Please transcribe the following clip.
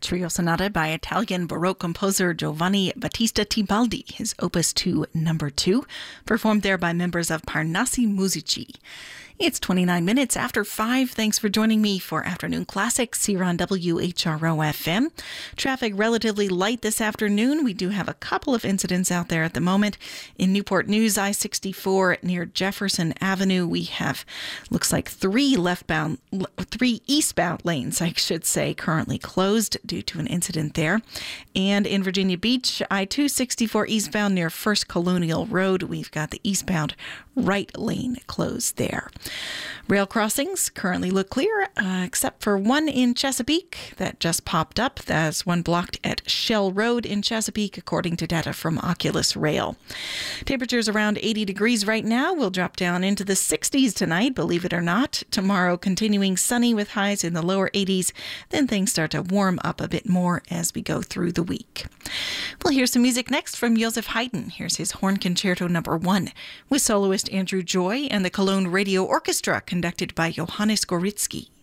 trio sonata by Italian Baroque composer Giovanni Battista Tibaldi, his Opus 2 number 2, performed there by members of Parnassi Musici. It's 29 minutes after 5. Thanks for joining me for Afternoon Classics here on WHRO-FM. Traffic relatively light this afternoon. We do have a couple of incidents out there at the moment. In Newport News, I-64 near Jefferson Avenue, we have, looks like three eastbound lanes, I should say, currently closed due to an incident there. And in Virginia Beach, I-264 eastbound near First Colonial Road, we've got the eastbound right lane closed there. Rail crossings currently look clear, except for one in Chesapeake that just popped up. That's one blocked at Shell Road in Chesapeake, according to data from Oculus Rail. Temperatures around 80 degrees right now. Will drop down into the 60s tonight, believe it or not. Tomorrow, continuing sunny with highs in the lower 80s. Then things start to warm up a bit more as we go through the week. We'll hear some music next from Joseph Haydn. Here's his Horn Concerto No. 1 with soloist Andrew Joy and the Cologne Radio Orchestra, conducted by Johannes Goritsky.